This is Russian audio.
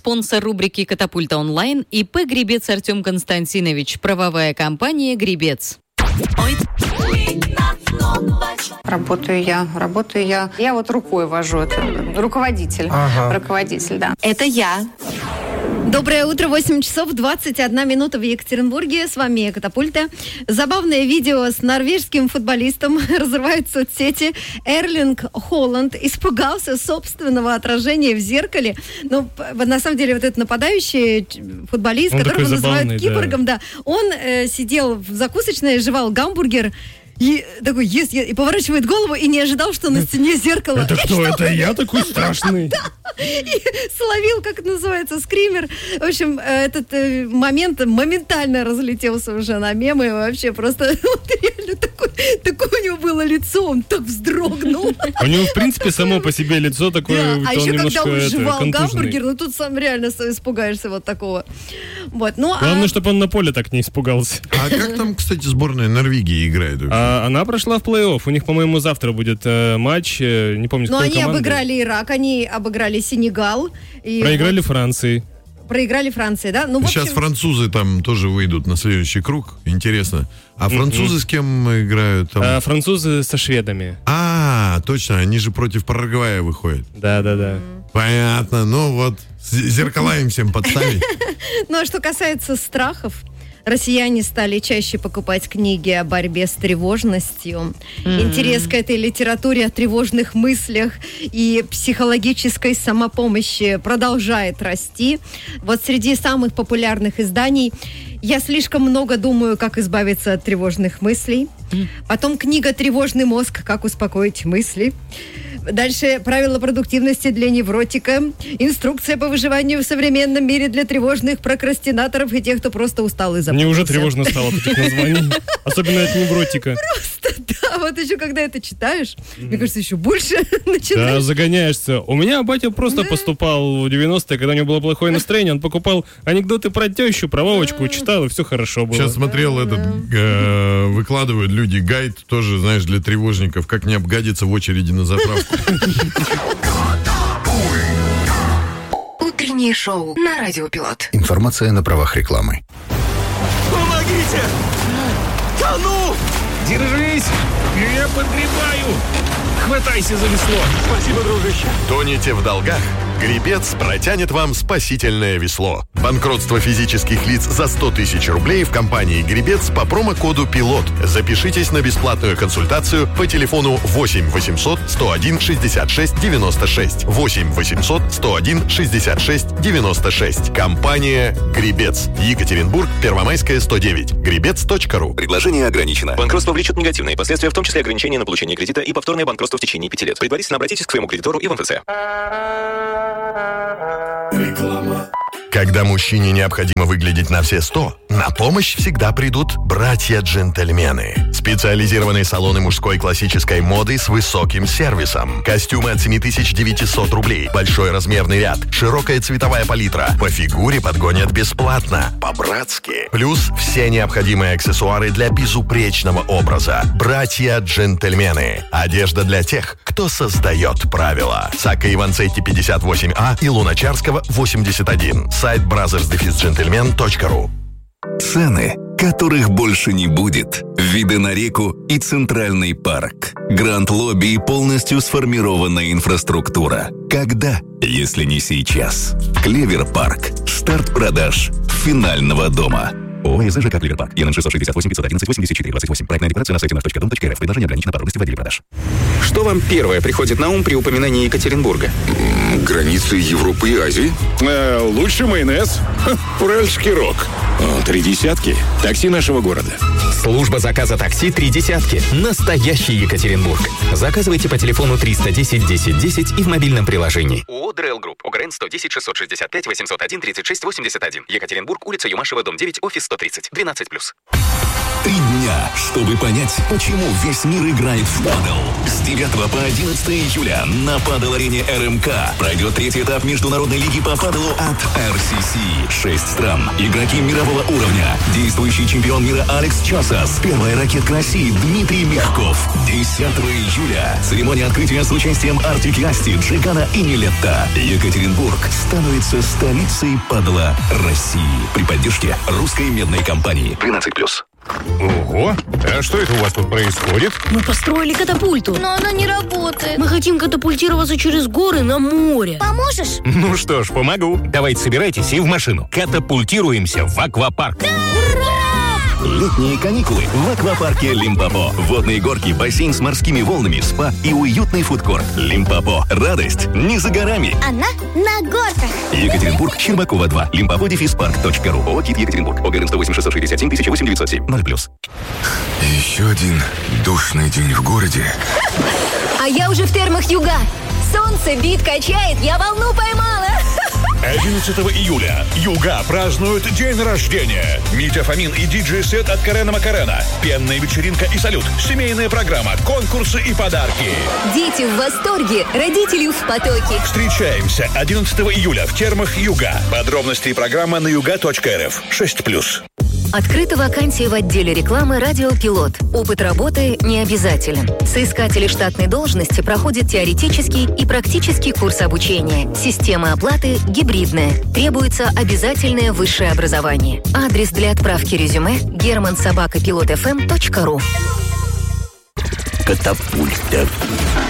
спонсор рубрики «Катапульта онлайн» ИП «Гребец» Артем Константинович. Правовая компания «Гребец». Работаю я. Я вот рукой вожу. Это руководитель. Руководитель, да. Это я. Доброе утро, 8 часов 21 минута в Екатеринбурге. С вами Катапульта. Забавное видео с норвежским футболистом разрывают соцсети. Эрлинг Холланд испугался собственного отражения в зеркале. Ну, на самом деле, вот этот нападающий футболист, которого называют киборгом, да, он сидел в закусочной, жевал гамбургер, и такой ест, и поворачивает голову, и не ожидал, что на стене зеркало. Это кто? Это я такой страшный? Да. И словил, как это называется, скример. В общем, этот момент моментально разлетелся уже на мемы. Вообще просто вот реально такое у него было лицо, он так вздрогнул. У него, в принципе, само по себе лицо такое, да, а еще когда он жевал контуженный гамбургер, ну тут сам реально испугаешься вот такого. Вот, ну, главное, чтобы он на поле так не испугался. А как там, кстати, сборная Норвегии играет? Она прошла в плей-офф. У них, по-моему, завтра будет матч. Не помню, с какой командой. Но они обыграли Ирак, они обыграли Сенегал. И проиграли Франции. Проиграли Франции, да? Ну, в общем... Сейчас французы там тоже выйдут на следующий круг. Интересно. А французы с кем играют? Там? Французы со шведами. Точно. Они же против Парагвая выходят. Да. Понятно. Ну вот, зеркала им всем подставить. Ну, а что касается страхов, россияне стали чаще покупать книги о борьбе с тревожностью. Интерес к этой литературе о тревожных мыслях и психологической самопомощи продолжает расти. Вот среди самых популярных изданий «Я слишком много думаю, как избавиться от тревожных мыслей». Потом книга «Тревожный мозг. Как успокоить мысли». Дальше правила продуктивности для невротика, инструкция по выживанию в современном мире для тревожных прокрастинаторов и тех, кто просто устал и запутался. Мне уже тревожно стало от этих названий, особенно от невротика. Просто, да, вот еще когда это читаешь, мне кажется, еще больше начинаешь. Да, загоняешься. У меня батя просто поступал в 90-е, когда у него было плохое настроение, он покупал анекдоты про тещу, про Вовочку, читал, и все хорошо было. Сейчас смотрел выкладывают люди гайд, тоже, знаешь, для тревожников, как не обгадиться в очереди на заправку. Утреннее шоу на Радио Пилот. Информация на правах рекламы. Помогите! Тону! Держись! Я подгребаю! Хватайся за весло! Спасибо, дружище! Тонете в долгах? Гребец протянет вам спасительное весло. Банкротство физических лиц за 100 тысяч рублей в компании «Гребец» по промокоду «Пилот». Запишитесь на бесплатную консультацию по телефону 8 800 101 66 96. 8 800 101 66 96. Компания «Гребец». Екатеринбург, Первомайская, 109. Гребец.ру. Предложение ограничено. Банкротство влечет негативные последствия, в том числе ограничение на получение кредита и повторное банкротство в течение 5 лет. Предварительно обратитесь к своему кредитору и в МФЦ. Реклама. Когда мужчине необходимо выглядеть на все 100, на помощь всегда придут братья-джентльмены. Специализированные салоны мужской классической моды с высоким сервисом. Костюмы от 7900 рублей, большой размерный ряд, широкая цветовая палитра. По фигуре подгонят бесплатно, по-братски. Плюс все необходимые аксессуары для безупречного образа. Братья-джентльмены. Одежда для тех, кто создает правила. Сака Иванцетти 58А и Луначарского 81. Сайт brothers-gentlemen.ru. Цены, которых больше не будет. Виды на реку и Центральный парк. Гранд-лобби и полностью сформированная инфраструктура. Когда, если не сейчас? Клевер-парк. Старт продаж финального дома. ООО «ЖК Клевер-парк». ЕНН 668 511 84 28. Проектная декларация на сайте nаш.дом.рф. Предложение ограничено по роли в отделе продаж. Что вам первое приходит на ум при упоминании Екатеринбурга? Границы Европы и Азии. Лучше майонез. Уральский рок. 3 десятки. Такси нашего города. Служба заказа такси 3 десятки. Настоящий Екатеринбург. Заказывайте по телефону 310 10 10 и в мобильном приложении. ООО «ДРЛ Групп». ОГРН 110 665 801 36 81. Екатеринбург, улица Юмашева, дом 9, офис 130. 12+. 3 дня, чтобы понять, почему весь мир играет в падл. С 9 по 11 июля на падл-арене РМК пройдет 3-й этап Международной лиги по падлу от RCC. 6 стран, игроки мирового уровня, действующий чемпион мира Алекс Часас, первая ракетка России Дмитрий Мягков. 10 июля церемония открытия с участием Артик и Асти, Джигана и Нилетто. Екатеринбург становится столицей падла России при поддержке русской медной компании. 12+. Ого! А что это у вас тут происходит? Мы построили катапульту. Но она не работает. Мы хотим катапультироваться через горы на море. Поможешь? Ну что ж, помогу. Давайте собирайтесь и в машину. Катапультируемся в аквапарк. Летние каникулы в аквапарке Лимпопо. Водные горки, бассейн с морскими волнами, спа и уютный фудкорт. Лимпопо. Радость не за горами. Она на горках. Екатеринбург, Щербакова 2. Limpopo-park.ru. ООО «КИТ Екатеринбург». ОГРН 108 667 1008 907. 0+. Еще один душный день в городе. А я уже в термах Юга. Солнце бит качает, я волну поймала. 11 июля Юга празднуют день рождения. Митя Фомин и диджей-сет от Карена Макарена. Пенная вечеринка и салют. Семейная программа, конкурсы и подарки. Дети в восторге, родители в потоке. Встречаемся 11 июля в термах Юга. Подробности и программа на yuga.rf. 6+. Открыта вакансия в отделе рекламы «Радио Пилот». Опыт работы не обязателен. Соискатели штатной должности проходят теоретический и практический курс обучения. Система оплаты гибридная. Требуется обязательное высшее образование. Адрес для отправки резюме german@pilotfm.ru. Катапульта.